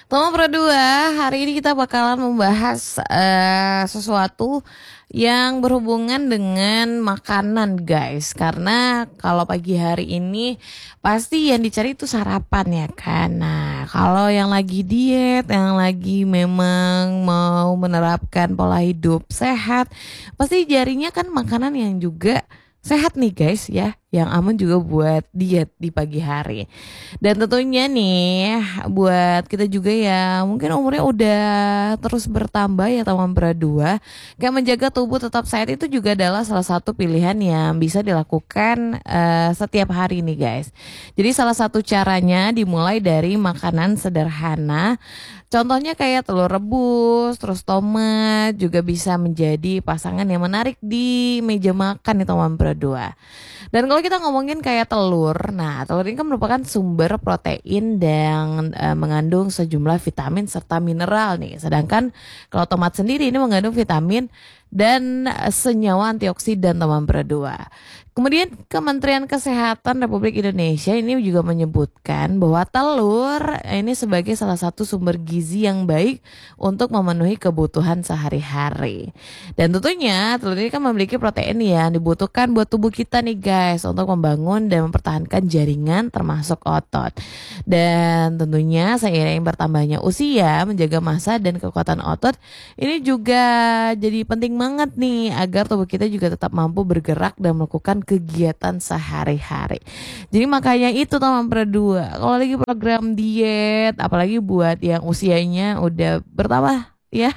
Toma Berdua, hari ini kita bakalan membahas sesuatu yang berhubungan dengan makanan guys. Karena kalau pagi hari ini pasti yang dicari itu sarapan ya kan. Nah kalau yang lagi diet, yang lagi memang mau menerapkan pola hidup sehat, pasti jarinya kan makanan yang juga sehat nih guys ya, yang aman juga buat diet di pagi hari. Dan tentunya nih buat kita juga ya mungkin umurnya udah terus bertambah ya teman berdua, kayak menjaga tubuh tetap sehat itu juga adalah salah satu pilihan yang bisa dilakukan setiap hari nih guys. Jadi salah satu caranya dimulai dari makanan sederhana. Contohnya kayak telur rebus, terus tomat juga bisa menjadi pasangan yang menarik di meja makan nih teman berdua. Dan kalau kita ngomongin kayak telur, nah telur ini kan merupakan sumber protein dan mengandung sejumlah vitamin serta mineral nih. Sedangkan kalau tomat sendiri ini mengandung vitamin dan senyawa antioksidan teman berdua. Kemudian Kementerian Kesehatan Republik Indonesia ini juga menyebutkan bahwa telur ini sebagai salah satu sumber gizi yang baik untuk memenuhi kebutuhan sehari-hari. Dan tentunya telur ini kan memiliki protein yang dibutuhkan buat tubuh kita nih guys untuk membangun dan mempertahankan jaringan termasuk otot. Dan tentunya seiring bertambahnya usia, menjaga massa dan kekuatan otot ini juga jadi penting banget nih agar tubuh kita juga tetap mampu bergerak dan melakukan kegiatan sehari-hari. Jadi makanya itu teman berdua, kalau lagi program diet, apalagi buat yang usianya udah bertambah ya,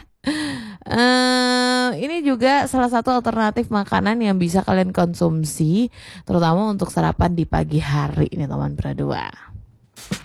ini juga salah satu alternatif makanan yang bisa kalian konsumsi, terutama untuk sarapan di pagi hari ini teman berdua.